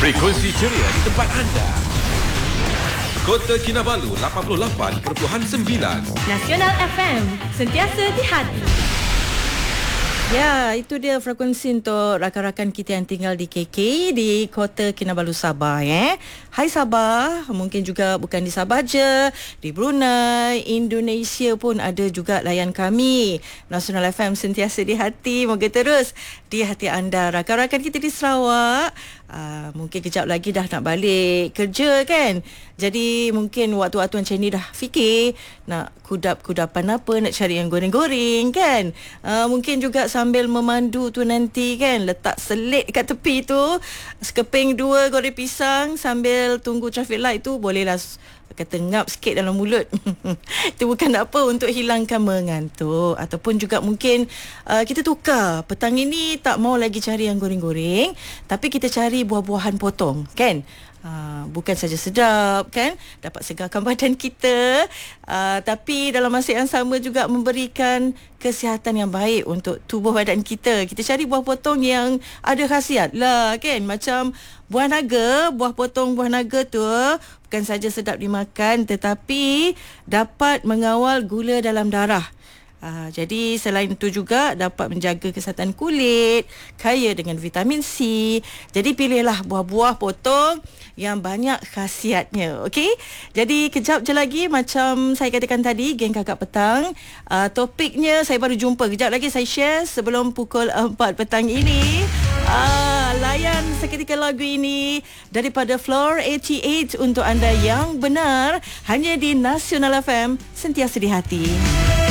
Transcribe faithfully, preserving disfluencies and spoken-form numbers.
Frekuensi ceria di tempat anda. Kota Kinabalu lapan puluh lapan perpuluhan sembilan. Nasional F M, sentiasa di hati. Ya, itu dia frekuensi untuk rakan-rakan kita yang tinggal di K K, di Kota Kinabalu, Sabah. Eh. Hai Sabah, mungkin juga bukan di Sabah je, di Brunei, Indonesia pun ada juga layan kami. Nasional F M sentiasa di hati, moga terus di hati anda. Rakan-rakan kita di Sarawak, uh, mungkin kejap lagi dah nak balik kerja kan. Jadi mungkin waktu-waktu macam ni dah fikir nak kudap-kudapan apa, nak cari yang goreng-goreng kan. Uh, mungkin juga sambil memandu tu nanti kan, letak selit kat tepi tu, sekeping dua goreng pisang sambil tunggu traffic light tu, bolehlah kata ngap sikit dalam mulut. Itu bukan apa, untuk hilangkan mengantuk. Ataupun juga mungkin uh, kita tukar, petang ini tak mau lagi cari yang goreng-goreng, tapi kita cari buah-buahan potong kan. Uh, bukan saja sedap kan, dapat segarkan badan kita, uh, tapi dalam masa yang sama juga memberikan kesihatan yang baik untuk tubuh badan kita. Kita cari buah potong yang ada khasiat lah kan. Macam buah naga, buah potong buah naga tu bukan saja sedap dimakan, tetapi dapat mengawal gula dalam darah. Uh, jadi selain itu juga dapat menjaga kesihatan kulit, kaya dengan vitamin C. Jadi pilihlah buah-buah potong yang banyak khasiatnya. Okey. Jadi kejap je lagi, macam saya katakan tadi, geng Kakak Petang, uh, topiknya saya baru jumpa. Kejap lagi saya share sebelum pukul empat petang ini. Ah, layan seketika lagu ini daripada Floor lapan puluh lapan untuk anda yang benar, hanya di Nasional F M, sentiasa di hati.